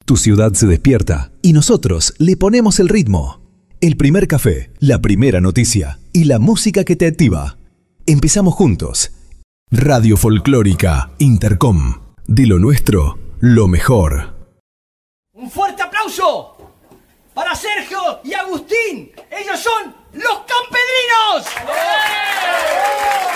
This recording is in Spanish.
Tu ciudad se despierta y nosotros le ponemos el ritmo. El primer café, la primera noticia y la música que te activa. Empezamos juntos. Radio Folclórica Intercom. De lo nuestro, lo mejor. Un fuerte aplauso para Sergio y Agustín. Ellos son los Campedrinos.